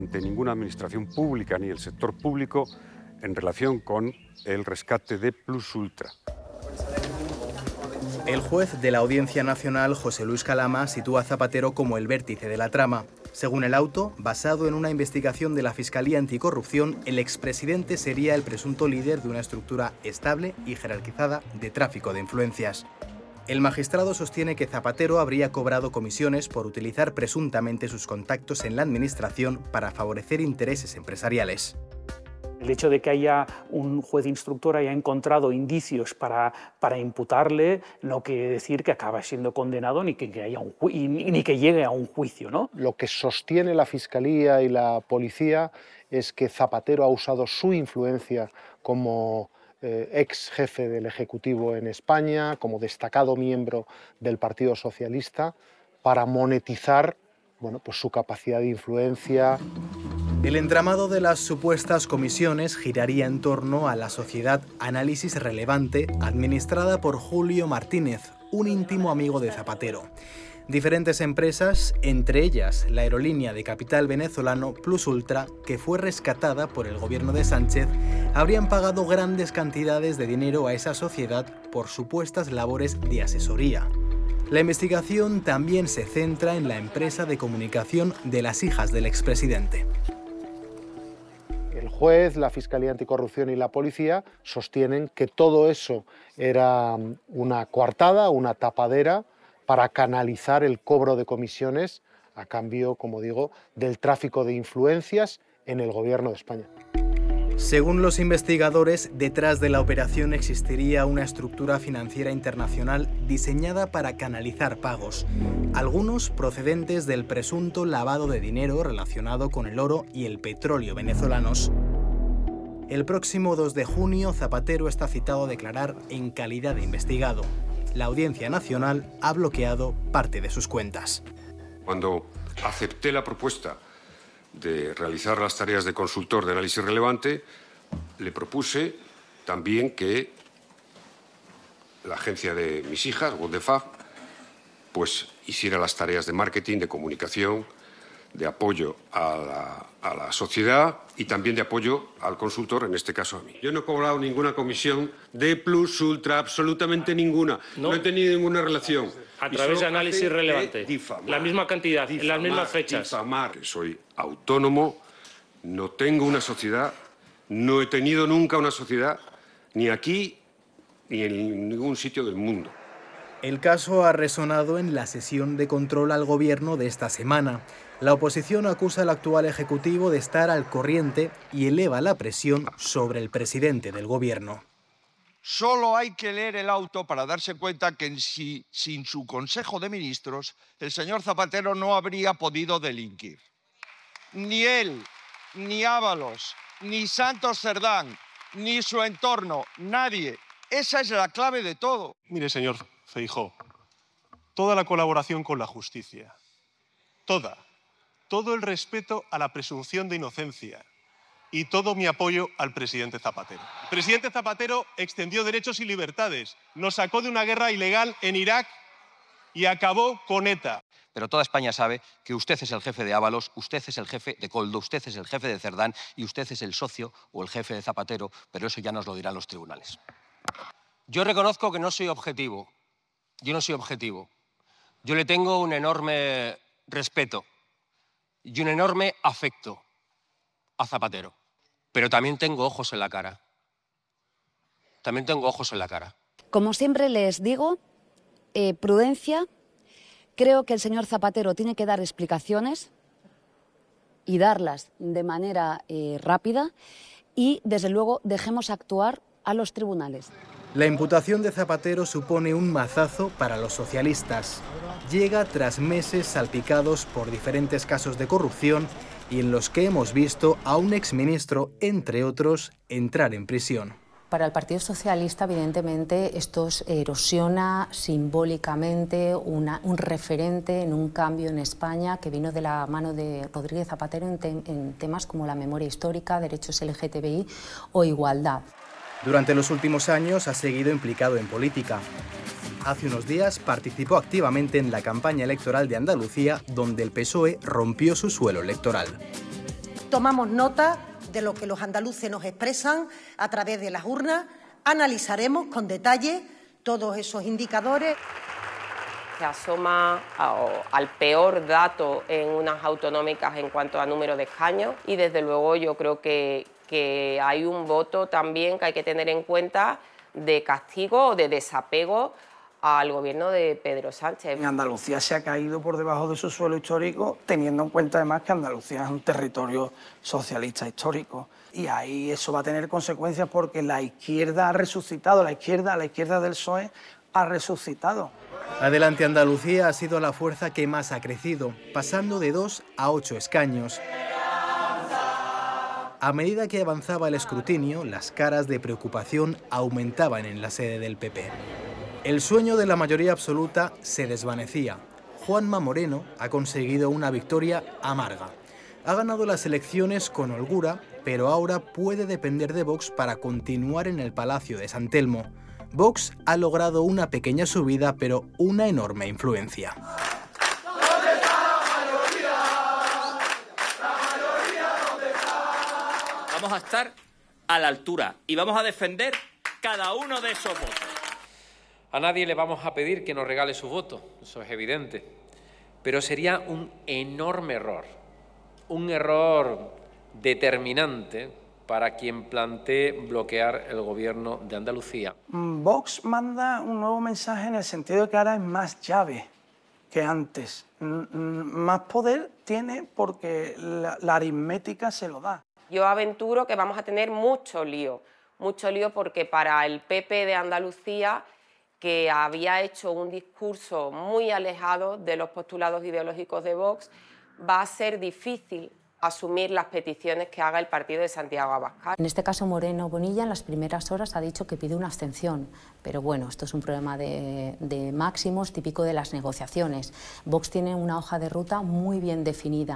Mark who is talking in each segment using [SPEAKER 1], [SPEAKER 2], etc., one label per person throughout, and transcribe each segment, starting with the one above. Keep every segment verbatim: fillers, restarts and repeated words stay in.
[SPEAKER 1] de ninguna administración pública ni el sector público en relación con el rescate de Plus Ultra.
[SPEAKER 2] El juez de la Audiencia Nacional, José Luis Calama, sitúa a Zapatero como el vértice de la trama. Según el auto, basado en una investigación de la Fiscalía Anticorrupción, el expresidente sería el presunto líder de una estructura estable y jerarquizada de tráfico de influencias. El magistrado sostiene que Zapatero habría cobrado comisiones por utilizar presuntamente sus contactos en la administración para favorecer intereses empresariales.
[SPEAKER 3] El hecho de que haya un juez instructor haya encontrado indicios para, para imputarle no quiere decir que acabe siendo condenado ni que, que haya un ni que llegue a un juicio, ¿no?
[SPEAKER 4] Lo que sostiene la Fiscalía y la Policía es que Zapatero ha usado su influencia como eh, ex jefe del Ejecutivo en España, como destacado miembro del Partido Socialista, para monetizar, bueno, pues su capacidad de influencia.
[SPEAKER 2] El entramado de las supuestas comisiones giraría en torno a la sociedad Análisis Relevante, administrada por Julio Martínez, un íntimo amigo de Zapatero. Diferentes empresas, entre ellas la aerolínea de capital venezolano Plus Ultra, que fue rescatada por el gobierno de Sánchez, habrían pagado grandes cantidades de dinero a esa sociedad por supuestas labores de asesoría. La investigación también se centra en la empresa de comunicación de las hijas del expresidente.
[SPEAKER 4] El juez, la Fiscalía Anticorrupción y la Policía sostienen que todo eso era una coartada, una tapadera para canalizar el cobro de comisiones a cambio, como digo, del tráfico de influencias en el gobierno de España.
[SPEAKER 2] Según los investigadores, detrás de la operación existiría una estructura financiera internacional diseñada para canalizar pagos, algunos procedentes del presunto lavado de dinero relacionado con el oro y el petróleo venezolanos. El próximo dos de junio, Zapatero está citado a declarar en calidad de investigado. La Audiencia Nacional ha bloqueado parte de sus cuentas.
[SPEAKER 1] Cuando acepté la propuesta de realizar las tareas de consultor de análisis relevante, le propuse también que la agencia de mis hijas, What the Fuck, pues hiciera las tareas de marketing, de comunicación, de apoyo a la, a la sociedad y también de apoyo al consultor, en este caso a mí. Yo no he cobrado ninguna comisión de Plus Ultra, absolutamente ninguna. No, no he tenido ninguna relación.
[SPEAKER 5] A través de análisis relevante.
[SPEAKER 1] Difamar,
[SPEAKER 5] la misma cantidad,
[SPEAKER 1] difamar,
[SPEAKER 5] en las mismas fechas.
[SPEAKER 1] Difamar. Soy autónomo, no tengo una sociedad, no he tenido nunca una sociedad, ni aquí ni en ningún sitio del mundo.
[SPEAKER 2] El caso ha resonado en la sesión de control al gobierno de esta semana. La oposición acusa al actual ejecutivo de estar al corriente y eleva la presión sobre el presidente del gobierno.
[SPEAKER 6] Solo hay que leer el auto para darse cuenta que si, sin su Consejo de Ministros el señor Zapatero no habría podido delinquir. Ni él, ni Ábalos, ni Santos Cerdán, ni su entorno, nadie. Esa es la clave de todo.
[SPEAKER 7] Mire, señor Feijóo, toda la colaboración con la justicia, toda, todo el respeto a la presunción de inocencia y todo mi apoyo al presidente Zapatero. El presidente Zapatero extendió derechos y libertades, nos sacó de una guerra ilegal en Irak y acabó con ETA.
[SPEAKER 8] Pero toda España sabe que usted es el jefe de Ábalos, usted es el jefe de Koldo, usted es el jefe de Cerdán y usted es el socio o el jefe de Zapatero, pero eso ya nos lo dirán los tribunales.
[SPEAKER 5] Yo reconozco que no soy objetivo. Yo no soy objetivo. Yo le tengo un enorme respeto y un enorme afecto a Zapatero. Pero también tengo ojos en la cara. También tengo ojos en la cara.
[SPEAKER 9] Como siempre les digo, eh, prudencia. Creo que el señor Zapatero tiene que dar explicaciones y darlas de manera eh, rápida y, desde luego, dejemos actuar a los tribunales.
[SPEAKER 2] La imputación de Zapatero supone un mazazo para los socialistas. Llega tras meses salpicados por diferentes casos de corrupción y en los que hemos visto a un exministro, entre otros, entrar en prisión.
[SPEAKER 10] Para el Partido Socialista, evidentemente, esto erosiona simbólicamente una, un referente en un cambio en España que vino de la mano de Rodríguez Zapatero en, te, en temas como la memoria histórica, derechos L G T B I o igualdad.
[SPEAKER 2] Durante los últimos años ha seguido implicado en política. Hace unos días participó activamente en la campaña electoral de Andalucía, donde el P S O E rompió su suelo electoral.
[SPEAKER 11] tomamos nota de lo que los andaluces nos expresan a través de las urnas. Analizaremos con detalle todos esos indicadores.
[SPEAKER 12] Se asoma a, al peor dato en unas autonómicas en cuanto a número de escaños y desde luego yo creo que, que hay un voto también que hay que tener en cuenta de castigo o de desapego al gobierno de Pedro Sánchez.
[SPEAKER 13] En Andalucía se ha caído por debajo de su suelo histórico, teniendo en cuenta además que Andalucía es un territorio socialista histórico. Y ahí eso va a tener consecuencias porque la izquierda ha resucitado, la izquierda, la izquierda del P S O E ha resucitado.
[SPEAKER 2] Adelante Andalucía ha sido la fuerza que más ha crecido, pasando de dos a ocho escaños. A medida que avanzaba el escrutinio, las caras de preocupación aumentaban en la sede del P P. El sueño de la mayoría absoluta se desvanecía. Juanma Moreno ha conseguido una victoria amarga. Ha ganado las elecciones con holgura, pero ahora puede depender de Vox para continuar en el Palacio de San Telmo. Vox ha logrado una pequeña subida, pero una enorme influencia.
[SPEAKER 14] Vamos a estar a la altura y vamos a defender cada uno de esos votos.
[SPEAKER 15] A nadie le vamos a pedir que nos regale su voto, eso es evidente, pero sería un enorme error, un error determinante para quien plantee bloquear el gobierno de Andalucía.
[SPEAKER 13] Vox manda un nuevo mensaje en el sentido de que ahora es más llave que antes. Más poder tiene porque la, la aritmética se lo da.
[SPEAKER 12] Yo aventuro que vamos a tener mucho lío, mucho lío porque para el P P de Andalucía, que había hecho un discurso muy alejado de los postulados ideológicos de Vox, va a ser difícil asumir las peticiones que haga el partido de Santiago Abascal.
[SPEAKER 10] En este caso, Moreno Bonilla en las primeras horas ha dicho que pide una abstención, pero bueno, esto es un problema de, de máximos típico de las negociaciones. Vox tiene una hoja de ruta muy bien definida.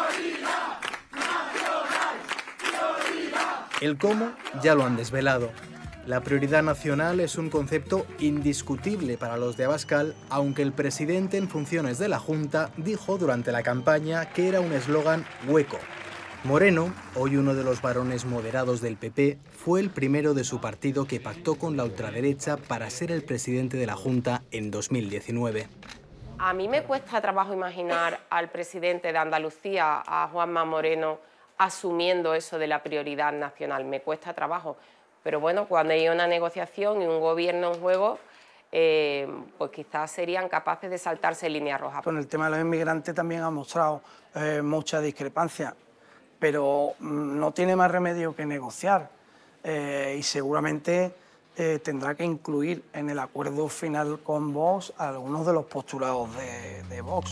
[SPEAKER 2] El cómo ya lo han desvelado. La prioridad nacional es un concepto indiscutible para los de Abascal, aunque el presidente en funciones de la Junta dijo durante la campaña que era un eslogan hueco. Moreno, hoy uno de los varones moderados del P P, fue el primero de su partido que pactó con la ultraderecha para ser el presidente de la Junta en dos mil diecinueve.
[SPEAKER 12] A mí me cuesta trabajo imaginar al presidente de Andalucía, a Juanma Moreno, asumiendo eso de la prioridad nacional. Me cuesta trabajo. Pero bueno, cuando hay una negociación y un gobierno en juego, eh, pues quizás serían capaces de saltarse líneas rojas.
[SPEAKER 13] Con el tema de los inmigrantes también ha mostrado eh, mucha discrepancia, pero mm, no tiene más remedio que negociar eh, y seguramente eh, tendrá que incluir en el acuerdo final con Vox algunos de los postulados de, de Vox.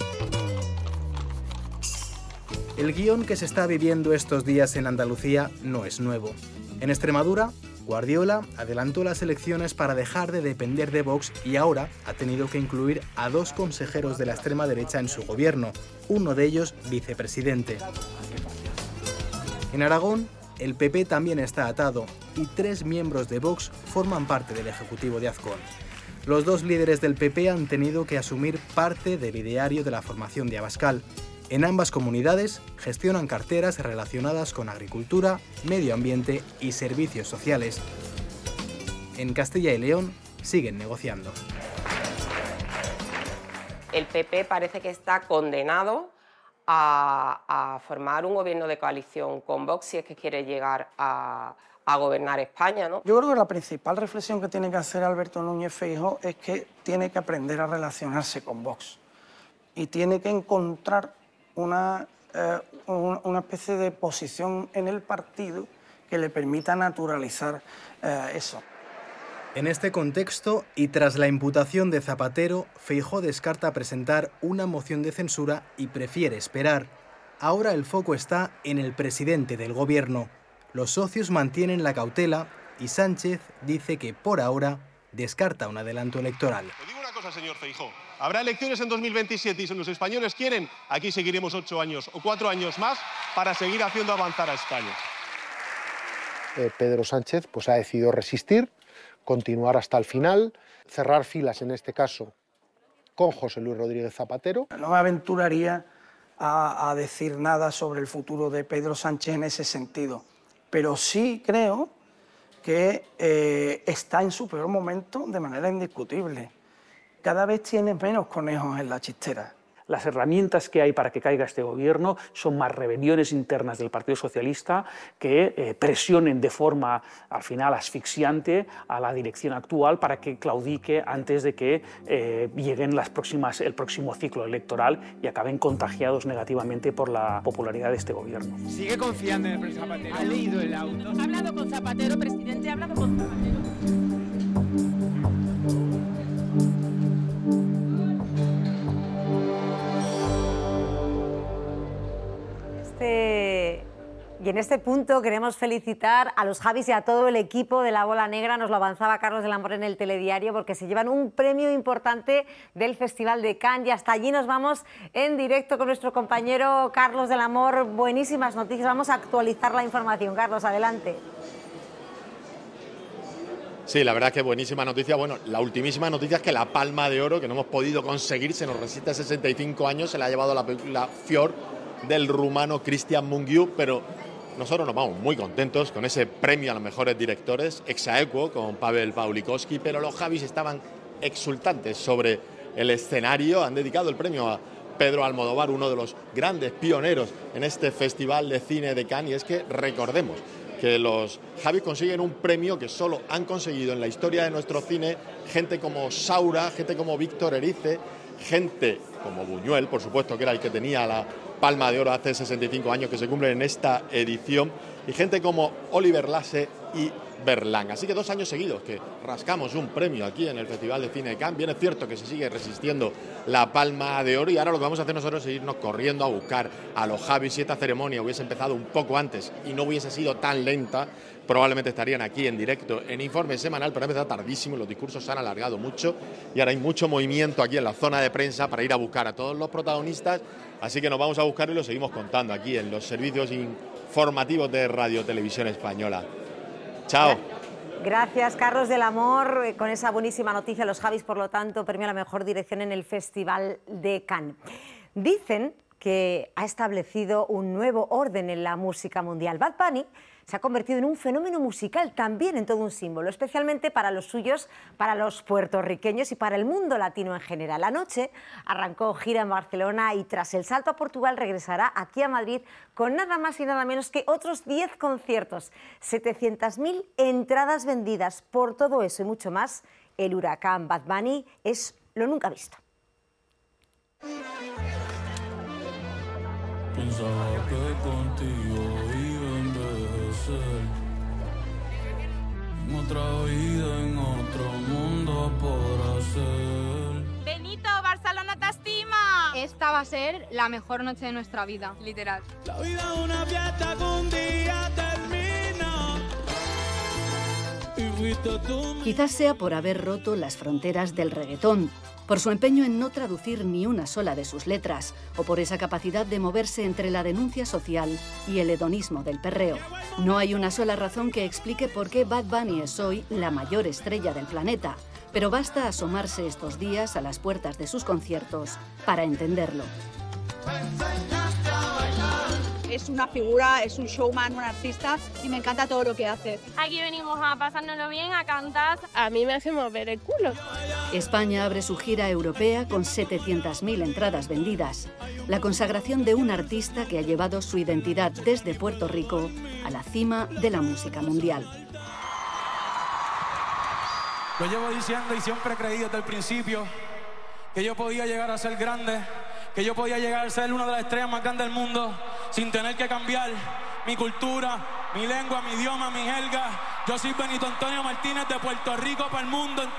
[SPEAKER 2] El guión que se está viviendo estos días en Andalucía no es nuevo. En Extremadura, Guardiola adelantó las elecciones para dejar de depender de Vox y ahora ha tenido que incluir a dos consejeros de la extrema derecha en su gobierno, uno de ellos vicepresidente. En Aragón, el P P también está atado y tres miembros de Vox forman parte del Ejecutivo de Azcón. Los dos líderes del P P han tenido que asumir parte del ideario de la formación de Abascal. En ambas comunidades gestionan carteras relacionadas con agricultura, medio ambiente y servicios sociales. En Castilla y León siguen negociando.
[SPEAKER 12] El P P parece que está condenado a, a formar un gobierno de coalición con Vox si es que quiere llegar a, a gobernar España, ¿no?
[SPEAKER 13] Yo creo que la principal reflexión que tiene que hacer Alberto Núñez Feijóo es que tiene que aprender a relacionarse con Vox y tiene que encontrar Una, eh, una especie de posición en el partido que le permita naturalizar eh, eso.
[SPEAKER 2] En este contexto, y tras la imputación de Zapatero, Feijóo descarta presentar una moción de censura y prefiere esperar. Ahora el foco está en el presidente del gobierno. Los socios mantienen la cautela y Sánchez dice que por ahora descarta un adelanto electoral.
[SPEAKER 7] Le digo una cosa, señor Feijóo. Habrá elecciones en dos mil veintisiete y si los españoles quieren, aquí seguiremos ocho años o cuatro años más para seguir haciendo avanzar a España.
[SPEAKER 4] Eh, Pedro Sánchez pues, ha decidido resistir, continuar hasta el final, cerrar filas en este caso con José Luis Rodríguez Zapatero.
[SPEAKER 13] No me aventuraría a, a decir nada sobre el futuro de Pedro Sánchez en ese sentido. Pero sí creo que eh, está en su peor momento de manera indiscutible. Cada vez tiene menos conejos en la chistera.
[SPEAKER 3] Las herramientas que hay para que caiga este gobierno son más rebeliones internas del Partido Socialista que eh, presionen de forma, al final, asfixiante a la dirección actual para que claudique antes de que eh, lleguen las próximas, el próximo ciclo electoral y acaben contagiados negativamente por la popularidad de este gobierno.
[SPEAKER 16] ¿Sigue confiando en el presidente Zapatero? ¿Ha leído el auto? ¿Ha hablado con Zapatero, presidente? ¿Ha hablado con Zapatero?
[SPEAKER 17] Y en este punto queremos felicitar a los Javis y a todo el equipo de La Bola Negra, nos lo avanzaba Carlos del Amor en el telediario, porque se llevan un premio importante del Festival de Cannes y hasta allí nos vamos en directo con nuestro compañero Carlos del Amor. Buenísimas noticias, vamos a actualizar la información. Carlos, adelante.
[SPEAKER 18] Sí, la verdad es que buenísima noticia. Bueno, la ultimísima noticia es que la Palma de Oro, que no hemos podido conseguir, se nos resiste a sesenta y cinco años, se la ha llevado la película Fior del rumano Cristian Mungiu, pero nosotros nos vamos muy contentos con ese premio a los mejores directores, ex aequo con Pavel Pawlikowski, pero los Javis estaban exultantes sobre el escenario. Han dedicado el premio a Pedro Almodóvar, uno de los grandes pioneros en este Festival de Cine de Cannes, y es que recordemos que los Javis consiguen un premio que solo han conseguido en la historia de nuestro cine gente como Saura, gente como Víctor Erice, gente como Buñuel, por supuesto, que era el que tenía la Palma de Oro hace sesenta y cinco años, que se cumple en esta edición, y gente como Oliver Lasse y Berlán. Así que dos años seguidos que rascamos un premio aquí en el Festival de Cine de Cannes. Bien es cierto que se sigue resistiendo la Palma de Oro y ahora lo que vamos a hacer nosotros es irnos corriendo a buscar a los Javis. Si esta ceremonia hubiese empezado un poco antes y no hubiese sido tan lenta, probablemente estarían aquí en directo en Informe Semanal, pero ha empezado tardísimo, los discursos se han alargado mucho y ahora hay mucho movimiento aquí en la zona de prensa para ir a buscar a todos los protagonistas, así que nos vamos a buscar y lo seguimos contando aquí en los servicios informativos de Radio Televisión Española. Chao.
[SPEAKER 17] Gracias, Carlos del Amor, con esa buenísima noticia. Los Javis, por lo tanto, premio a la mejor dirección en el Festival de Cannes. Dicen que ha establecido un nuevo orden en la música mundial. Bad Bunny se ha convertido en un fenómeno musical, también en todo un símbolo, especialmente para los suyos, para los puertorriqueños y para el mundo latino en general. Anoche arrancó gira en Barcelona y tras el salto a Portugal regresará aquí a Madrid con nada más y nada menos que otros diez conciertos, setecientas mil entradas vendidas. Por todo eso y mucho más, el huracán Bad Bunny es lo nunca visto.
[SPEAKER 19] Pensaba que contigo iba a envejecer, en otra vida, en otro mundo por hacer.
[SPEAKER 20] Benito, Barcelona te estima. Esta va a ser la mejor noche de nuestra vida, literal.
[SPEAKER 19] La vida es una fiesta que un día termina. Y fuiste tú.
[SPEAKER 21] Quizás sea por haber roto las fronteras del reggaetón, por su empeño en no traducir ni una sola de sus letras, o por esa capacidad de moverse entre la denuncia social y el hedonismo del perreo. No hay una sola razón que explique por qué Bad Bunny es hoy la mayor estrella del planeta, pero basta asomarse estos días a las puertas de sus conciertos para entenderlo.
[SPEAKER 20] Es una figura, es un showman, un artista y me encanta todo lo que hace.
[SPEAKER 22] Aquí venimos a pasárnoslo bien, a cantar. A mí me hace mover el culo.
[SPEAKER 21] España abre su gira europea con setecientas mil entradas vendidas. La consagración de un artista que ha llevado su identidad desde Puerto Rico a la cima de la música mundial.
[SPEAKER 19] Lo llevo diciendo y siempre he creído desde el principio que yo podía llegar a ser grande, que yo podía llegar a ser una de las estrellas más grandes del mundo sin tener que cambiar mi cultura, mi lengua, mi idioma, mi jerga. Yo soy Benito Antonio Martínez de Puerto Rico para el mundo.